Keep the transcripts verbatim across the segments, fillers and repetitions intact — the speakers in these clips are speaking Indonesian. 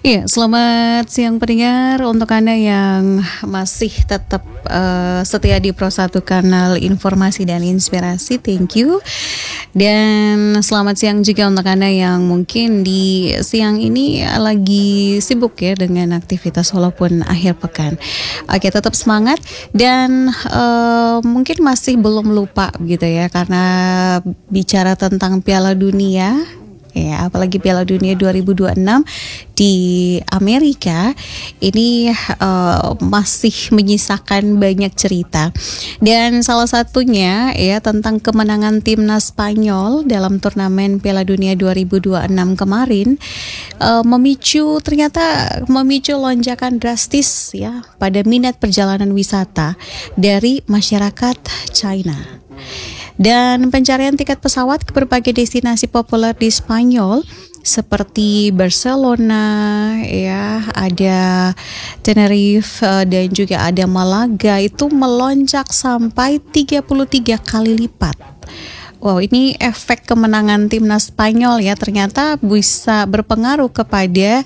Iya, selamat siang pendengar. Untuk Anda yang masih tetap eh, setia di Pro satu Kanal Informasi dan Inspirasi, thank you. Dan selamat siang juga untuk Anda yang mungkin di siang ini lagi sibuk ya dengan aktivitas walaupun akhir pekan. Oke, tetap semangat dan eh, mungkin masih belum lupa gitu ya, karena bicara tentang Piala Dunia. Ya, apalagi Piala Dunia dua ribu dua puluh enam di Amerika ini uh, masih menyisakan banyak cerita. Dan salah satunya ya tentang kemenangan timnas Spanyol dalam turnamen Piala Dunia dua ribu dua puluh enam kemarin, uh, memicu ternyata memicu lonjakan drastis ya pada minat perjalanan wisata dari masyarakat China. Dan pencarian tiket pesawat ke berbagai destinasi populer di Spanyol seperti Barcelona, ya, ada Tenerife dan juga ada Malaga itu melonjak sampai tiga puluh tiga kali lipat. Wow, ini efek kemenangan timnas Spanyol ya, ternyata bisa berpengaruh kepada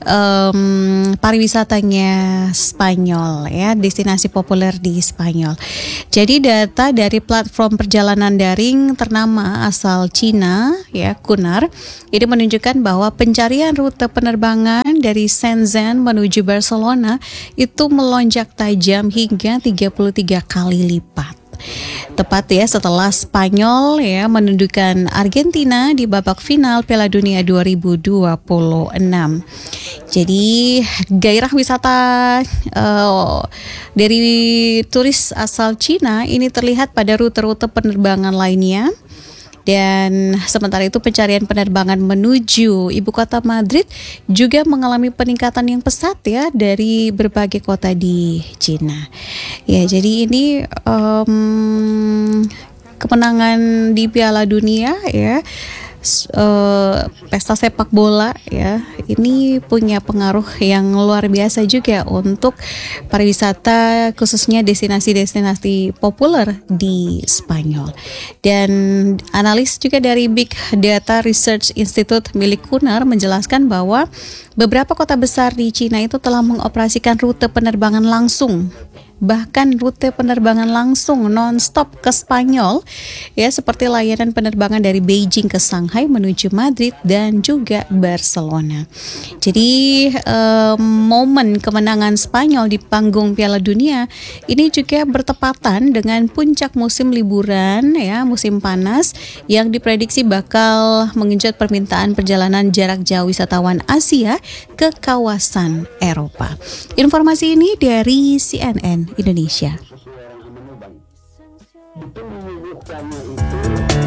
um, pariwisatanya Spanyol ya, destinasi populer di Spanyol. Jadi data dari platform perjalanan daring ternama asal Cina ya, Qunar, ini menunjukkan bahwa pencarian rute penerbangan dari Shenzhen menuju Barcelona itu melonjak tajam hingga tiga puluh tiga kali lipat. Tepat ya setelah Spanyol ya menundukkan Argentina di babak final Piala Dunia dua ribu dua puluh enam. Jadi gairah wisata uh, dari turis asal Cina ini terlihat pada rute-rute penerbangan lainnya. Dan sementara itu pencarian penerbangan menuju ibu kota Madrid juga mengalami peningkatan yang pesat ya dari berbagai kota di Cina. Ya, jadi ini um, kemenangan di Piala Dunia ya, uh, pesta sepak bola ya, ini punya pengaruh yang luar biasa juga untuk pariwisata khususnya destinasi-destinasi populer di Spanyol. Dan analis juga dari Big Data Research Institute milik Qunar menjelaskan bahwa beberapa kota besar di Cina itu telah mengoperasikan rute penerbangan langsung, bahkan rute penerbangan langsung non-stop ke Spanyol ya, seperti layanan penerbangan dari Beijing ke Shanghai menuju Madrid dan juga Barcelona. Jadi eh, momen kemenangan Spanyol di panggung Piala Dunia ini juga bertepatan dengan puncak musim liburan ya, musim panas yang diprediksi bakal mengenjot permintaan perjalanan jarak jauh wisatawan Asia ke kawasan Eropa. Informasi ini dari C N N Indonesia.